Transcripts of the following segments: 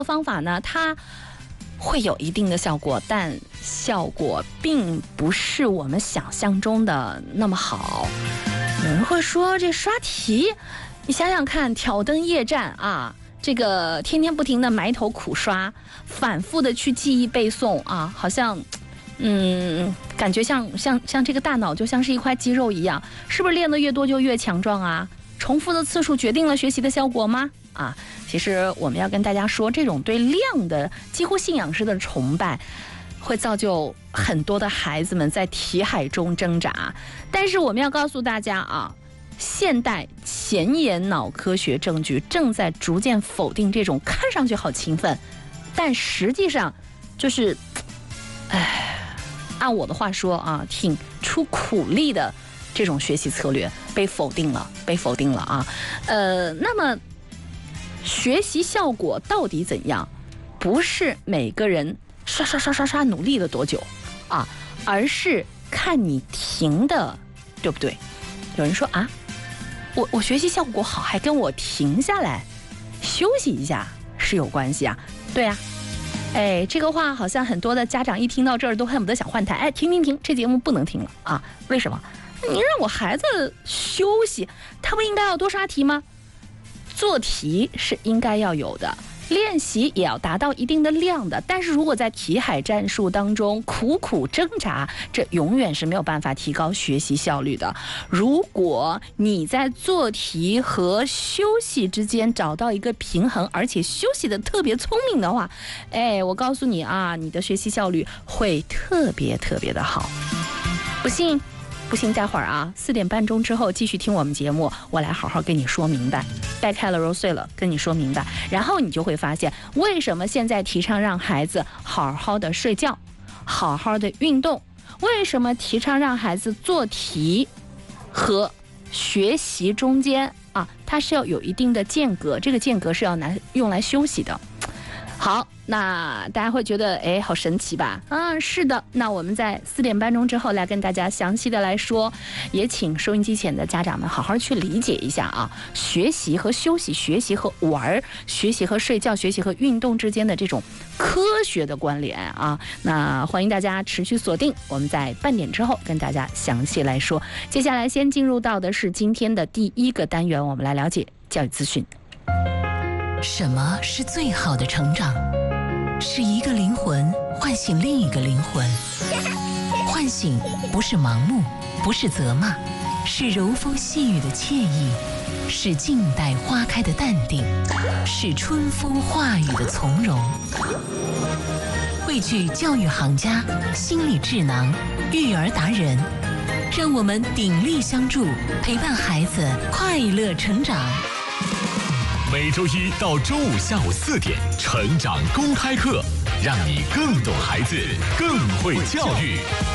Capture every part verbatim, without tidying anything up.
方法呢，它会有一定的效果，但效果并不是我们想象中的那么好。有人会说，这刷题，你想想看，挑灯夜战啊，这个天天不停的埋头苦刷，反复的去记忆背诵啊，好像，嗯，感觉像像像这个大脑就像是一块肌肉一样，是不是练得越多就越强壮啊？重复的次数决定了学习的效果吗？啊，其实我们要跟大家说，这种对量的几乎信仰式的崇拜，会造就很多的孩子们在题海中挣扎。但是我们要告诉大家啊，现代前沿脑科学证据正在逐渐否定这种看上去好勤奋，但实际上就是，哎，按我的话说啊，挺出苦力的这种学习策略被否定了，被否定了啊。呃，那么学习效果到底怎样？不是每个人刷刷刷刷刷努力了多久啊，而是看你停的对不对？有人说啊，我我学习效果好，还跟我停下来休息一下是有关系啊？对啊。哎，这个话好像很多的家长一听到这儿都恨不得想换台。哎，停停停，这节目不能停了啊！为什么？你让我孩子休息，他不应该要多刷题吗？做题是应该要有的，练习也要达到一定的量的，但是如果在题海战术当中苦苦挣扎，这永远是没有办法提高学习效率的。如果你在做题和休息之间找到一个平衡，而且休息的特别聪明的话，哎，我告诉你啊，你的学习效率会特别特别的好。不信不信待会儿啊，四点半钟之后继续听我们节目，我来好好跟你说明白，掰开了揉碎了跟你说明白，然后你就会发现为什么现在提倡让孩子好好的睡觉，好好的运动，为什么提倡让孩子做题和学习中间啊，它是要有一定的间隔，这个间隔是要拿用来休息的。好，那大家会觉得哎，好神奇吧？嗯，是的。那我们在四点半钟之后来跟大家详细的来说，也请收音机前的家长们好好去理解一下啊，学习和休息、学习和玩、学习和睡觉、学习和运动之间的这种科学的关联啊。那欢迎大家持续锁定，我们在半点之后跟大家详细来说。接下来先进入到的是今天的第一个单元，我们来了解教育资讯。 什么是最好的成长？是一个灵魂唤醒另一个灵魂。唤醒不是盲目，不是责骂，是柔风细雨的惬意，是静待花开的淡定，是春风化雨的从容。汇聚教育行家、心理智囊、育儿达人，让我们鼎力相助，陪伴孩子快乐成长。 每周一到周五下午四点，成长公开课，让你更懂孩子，更会教育。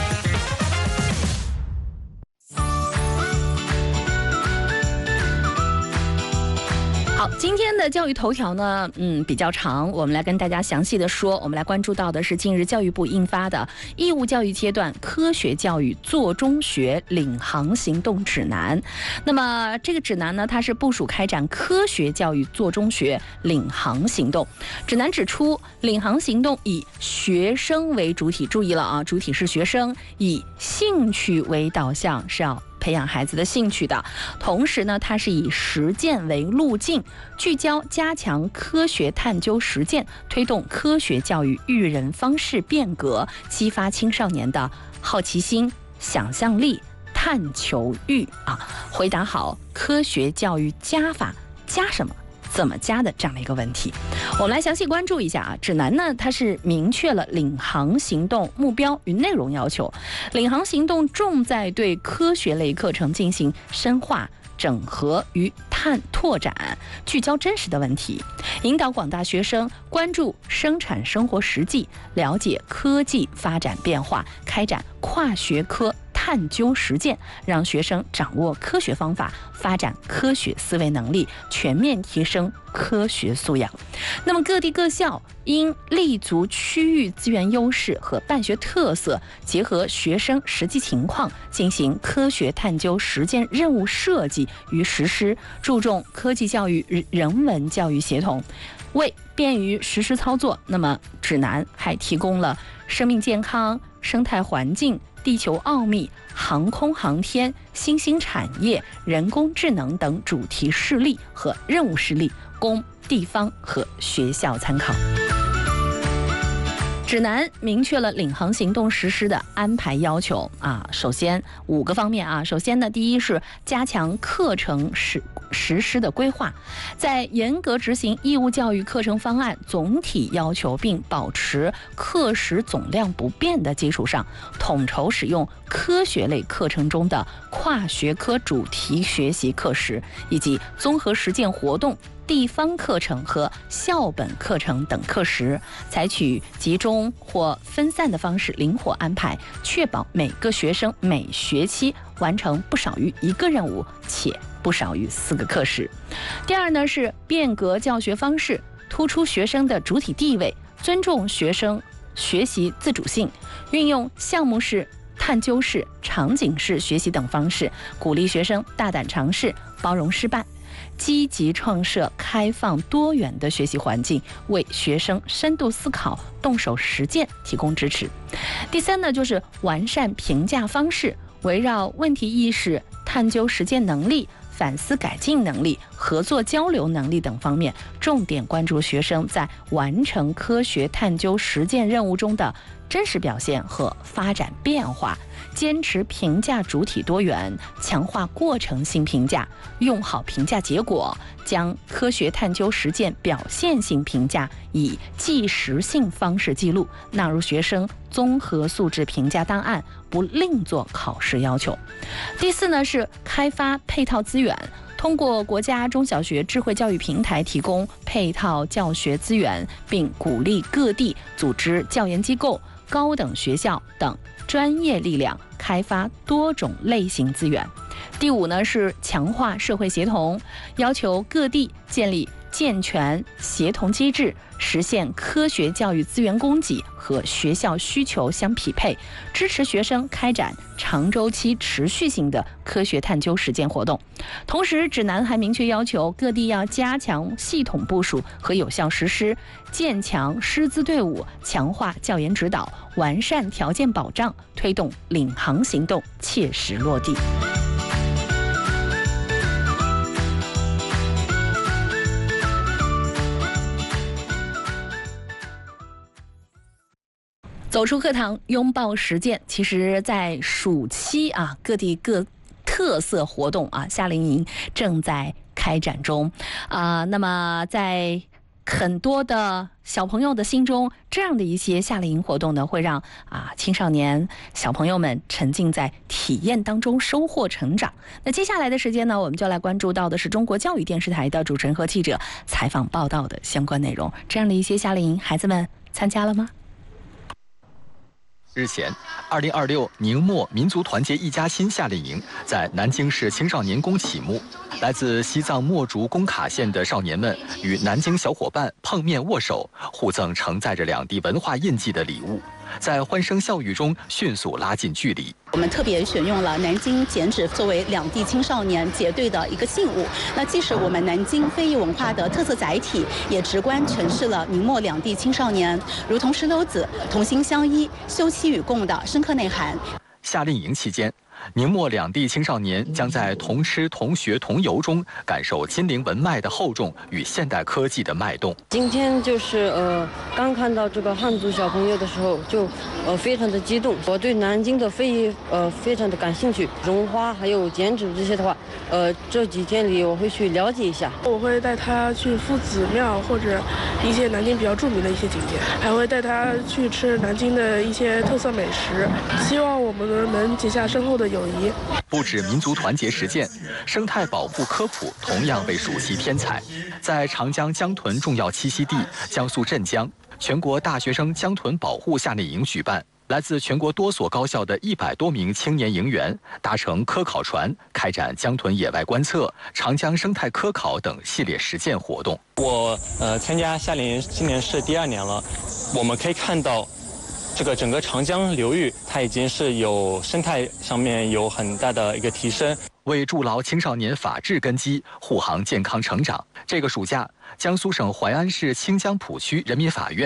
好，今天的教育头条呢，嗯，比较长，我们来跟大家详细的说。我们来关注到的是近日教育部印发的《义务教育阶段科学教育做中学领航行动指南》。那么这个指南呢，它是部署开展科学教育做中学领航行动。指南指出，领航行动以学生为主体，注意了啊，主体是学生，以兴趣为导向，是要培养孩子的兴趣的。同时呢，它是以实践为路径，聚焦加强科学探究实践，推动科学教育育人方式变革，激发青少年的好奇心、想象力、探求欲啊，回答好科学教育加法加什么、怎么加的这样的一个问题。我们来详细关注一下啊，指南呢，它是明确了领航行动目标与内容要求。领航行动重在对科学类课程进行深化、整合与探拓展，聚焦真实的问题，引导广大学生关注生产生活实际，了解科技发展变化，开展跨学科探究实践，让学生掌握科学方法，发展科学思维能力，全面提升科学素养。那么各地各校应立足区域资源优势和办学特色，结合学生实际情况，进行科学探究实践任务设计与实施，注重科技教育与人文教育协同， 为便于实施操作，那么指南还提供了生命健康、生态环境、地球奥秘、航空航天、新兴产业、人工智能等主题示例和任务示例，供地方和学校参考。指南明确了领航行动实施的安排要求啊，首先五个方面啊，首先呢，第一是加强课程实实施的规划，在严格执行义务教育课程方案总体要求并保持课时总量不变的基础上，统筹使用科学类课程中的跨学科主题学习课时以及综合实践活动、地方课程和校本课程等课时，采取集中或分散的方式灵活安排，确保每个学生每学期完成不少于一个任务，且不少于四个课时。第二呢是变革教学方式，突出学生的主体地位，尊重学生学习自主性，运用项目式、探究式、场景式学习等方式，鼓励学生大胆尝试，包容失败，积极创设开放多元的学习环境，为学生深度思考、动手实践提供支持。第三呢，就是完善评价方式，围绕问题意识、探究实践能力、反思改进能力、合作交流能力等方面，重点关注学生在完成科学探究实践任务中的真实表现和发展变化，坚持评价主体多元，强化过程性评价，用好评价结果，将科学探究实践表现性评价以即时性方式记录，纳入学生综合素质评价档案，不另作考试要求。第四呢是开发配套资源，通过国家中小学智慧教育平台提供配套教学资源，并鼓励各地组织教研机构、高等学校等专业力量开发多种类型资源。第五呢是强化社会协同，要求各地建立健全协同机制，实现科学教育资源供给和学校需求相匹配，支持学生开展长周期持续性的科学探究实践活动。同时，指南还明确要求各地要加强系统部署和有效实施，建强师资队伍，强化教研指导，完善条件保障，推动领航行动切实落地。走出课堂，拥抱实践。其实，在暑期啊，各地各特色活动啊，夏令营正在开展中啊、呃。那么，在很多的小朋友的心中，这样的一些夏令营活动呢，会让啊青少年小朋友们沉浸在体验当中，收获成长。那接下来的时间呢，我们就来关注到的是中国教育电视台的主持人和记者采访报道的相关内容。这样的一些夏令营，孩子们参加了吗？ 日前，二零二六宁墨民族团结一家亲夏令营在南京市青少年宫启幕。来自西藏墨竹工卡县的少年们与南京小伙伴碰面握手，互赠承载着两地文化印记的礼物，在欢声笑语中迅速拉近距离。 我们特别选用了南京剪纸作为两地青少年结对的一个信物，那既是我们南京非遗文化的特色载体，也直观诠释了宁墨两地青少年如同石榴子同心相依、休戚与共的深刻内涵。 夏令营期间，宁墨两地青少年将在同吃同学同游中感受金陵文脉的厚重与现代科技的脉动。 今天就是呃刚看到这个汉族小朋友的时候，就呃非常的激动。我对南京的非遗呃非常的感兴趣，绒花还有剪纸这些的话，呃这几天里我会去了解一下。 我会带他去夫子庙或者一些南京比较著名的一些景点，还会带他去吃南京的一些特色美食，希望我们能结下深厚的友谊。 不止民族团结实践，生态保护科普同样为暑期添彩。在长江江豚重要栖息地江苏镇江，全国大学生江豚保护夏令营举办。来自全国多所高校的一百多名青年营员搭乘科考船，开展江豚野外观测、长江生态科考等系列实践活动。 我呃参加夏令营今年是第二年了，我们可以看到这个整个长江流域它已经是有生态上面有很大的一个提升。 为筑牢青少年法治根基，护航健康成长，这个暑假，江苏省淮安市清江浦区人民法院